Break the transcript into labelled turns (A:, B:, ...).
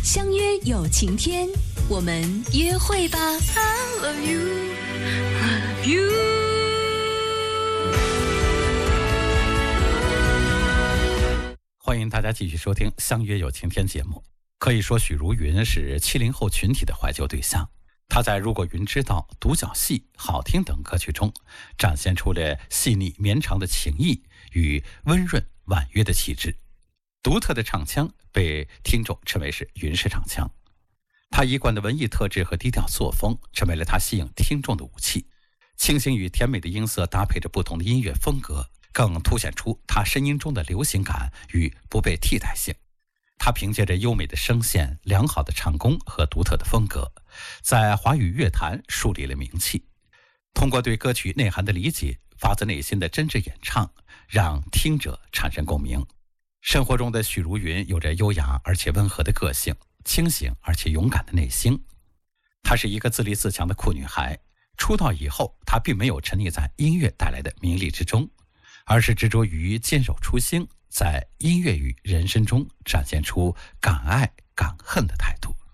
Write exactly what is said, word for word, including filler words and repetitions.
A: 相约有晴天，我们约会吧。I love you, I love you。
B: 欢迎大家继续收听《相约有晴天》节目。可以说，许茹芸是七零后群体的怀旧对象。她在《如果云知道》《独角戏》《好听》等歌曲中，展现出了细腻绵长的情意与温润婉约的气质。独特的唱腔被听众称为是云式唱腔。她一贯的文艺特质和低调作风，成为了她吸引听众的武器。清新与甜美的音色搭配着不同的音乐风格，更凸显出她声音中的流行感与不被替代性。她凭借着优美的声线、良好的唱功和独特的风格，在华语乐坛树立了名气。通过对歌曲内涵的理解，发自内心的真挚演唱，让听者产生共鸣。生活中的许茹芸有着优雅而且温和的个性，清醒而且勇敢的内心。她是一个自立自强的酷女孩。出道以后，她并没有沉溺在音乐带来的名利之中，而是执着于坚守初心，在音乐与人生中展现出敢爱敢恨的态度。